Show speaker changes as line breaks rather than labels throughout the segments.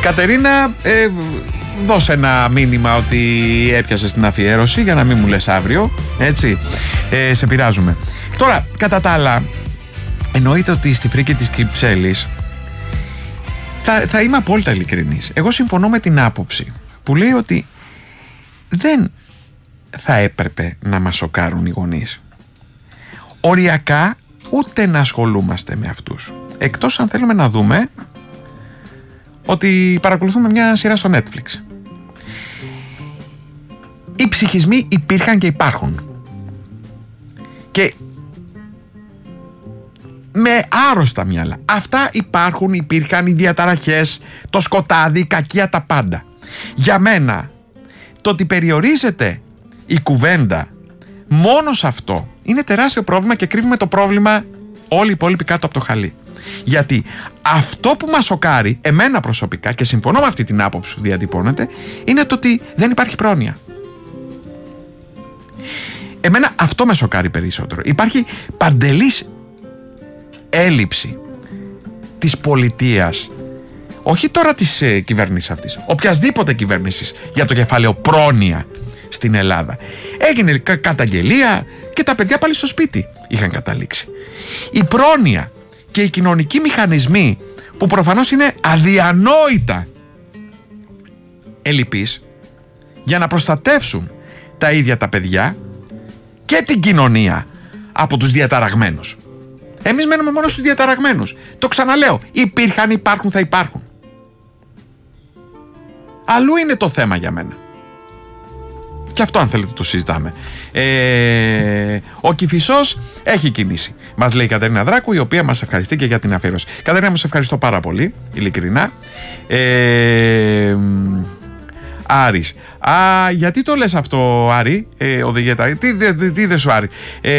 Κατερίνα, δώσε ένα μήνυμα ότι έπιασες την αφιέρωση για να μην μου λες αύριο. Έτσι, σε πειράζουμε. Τώρα, κατά τα άλλα, εννοείται ότι στη φρίκη της Κυψέλης θα είμαι απόλυτα ειλικρινής. Εγώ συμφωνώ με την άποψη που λέει ότι δεν θα έπρεπε να μας σοκάρουν οι γονείς. Οριακά ούτε να ασχολούμαστε με αυτούς. Εκτός αν θέλουμε να δούμε ότι παρακολουθούμε μια σειρά στο Netflix. Οι ψυχισμοί υπήρχαν και υπάρχουν. Και με άρρωστα μυαλά. Αυτά υπάρχουν, υπήρχαν οι διαταραχές, το σκοτάδι, η κακία, τα πάντα. Για μένα, το ότι περιορίζεται η κουβέντα μόνο σε αυτό είναι τεράστιο πρόβλημα και κρύβουμε το πρόβλημα όλοι οι υπόλοιποι κάτω από το χαλί. Γιατί αυτό που μας σοκάρει, εμένα προσωπικά, και συμφωνώ με αυτή την άποψη που διατυπώνεται, είναι το ότι δεν υπάρχει πρόνοια. Εμένα αυτό με σοκάρει περισσότερο. Υπάρχει παντελής έλλειψη της πολιτείας, όχι τώρα της κυβέρνησης αυτής, οποιασδήποτε κυβέρνησης, για το κεφάλαιο πρόνοια στην Ελλάδα. Έγινε καταγγελία και τα παιδιά πάλι στο σπίτι είχαν καταλήξει. Η πρόνοια και οι κοινωνικοί μηχανισμοί που προφανώς είναι αδιανόητα ελλειπείς για να προστατεύσουν τα ίδια τα παιδιά και την κοινωνία από τους διαταραγμένους. Εμείς μένουμε μόνο στους διαταραγμένους. Το ξαναλέω, υπήρχαν, υπάρχουν, θα υπάρχουν. Αλλού είναι το θέμα για μένα. Και αυτό αν θέλετε το συζητάμε. Ο Κηφισός έχει κινήσει, μας λέει η Κατερίνα Δράκου, η οποία μας ευχαριστεί και για την αφιέρωση. Κατερίνα, μου σε ευχαριστώ πάρα πολύ, ειλικρινά. Άρης. Γιατί το λες αυτό, Άρη, οδηγέτα, τι δεν σου Άρη.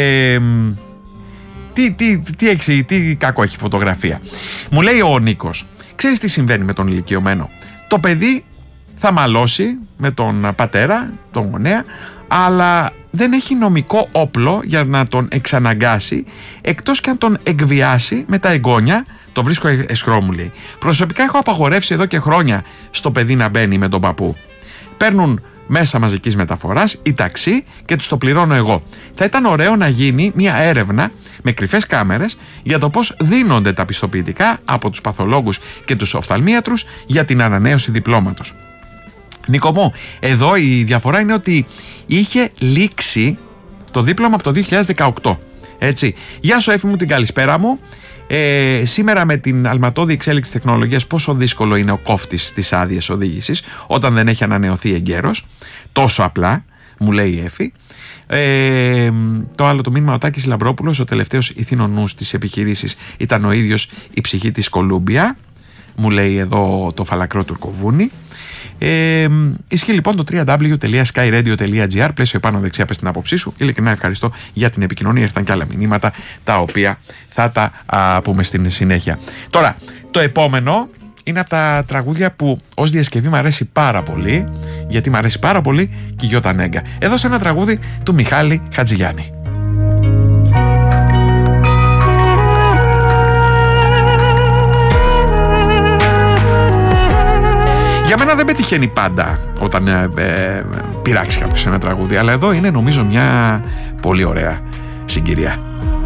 Τι κακό έχει φωτογραφία. Μου λέει ο Νίκος, ξέρεις τι συμβαίνει με τον ηλικιωμένο? Το παιδί θα μαλώσει με τον πατέρα, τον γονέα, αλλά δεν έχει νομικό όπλο για να τον εξαναγκάσει, εκτός και αν τον εκβιάσει με τα εγγόνια. Το βρίσκω αισχρό, μου λέει. Προσωπικά έχω απαγορεύσει εδώ και χρόνια στο παιδί να μπαίνει με τον παππού. Παίρνουν μέσα μαζικής μεταφοράς ή ταξί και τους το πληρώνω εγώ. Θα ήταν ωραίο να γίνει μια έρευνα με κρυφές κάμερες για το πώς δίνονται τα πιστοποιητικά από τους παθολόγους και τους οφθαλμίατρους για την ανανέωση διπλώματος. Νίκο μου, εδώ η διαφορά είναι ότι είχε λήξει το δίπλωμα από το 2018. Έτσι. Γεια σου, Έφη μου, την καλησπέρα μου. Σήμερα με την αλματώδη εξέλιξη τεχνολογίας, πόσο δύσκολο είναι ο κόφτης της άδειας οδήγησης όταν δεν έχει ανανεωθεί εγκαίρος. Τόσο απλά, μου λέει η Έφη. Το άλλο το μήνυμα, ο Τάκης Λαμπρόπουλος, ο τελευταίος ηθήνων νους της επιχειρήσης, ήταν ο ίδιος η ψυχή της Κολούμπια, μου λέει εδώ το φαλακρό τουρκοβούνι. Ισχύει λοιπόν το www.skyradio.gr, πλαίσιο πάνω δεξιά, πες την άποψή σου. Ειλικρινά ευχαριστώ για την επικοινωνία. Ήρθαν και άλλα μηνύματα τα οποία θα τα πούμε στην συνέχεια. Τώρα, το επόμενο είναι από τα τραγούδια που ως διασκευή μου αρέσει πάρα πολύ, γιατί μου αρέσει πάρα πολύ και η Γιώτα Νέγκα. Εδώ σε ένα τραγούδι του Μιχάλη Χατζηγιάννη. Για μένα δεν πετυχαίνει πάντα όταν πειράξει κάποιος ένα τραγούδι, αλλά εδώ είναι νομίζω μια πολύ ωραία συγκυρία.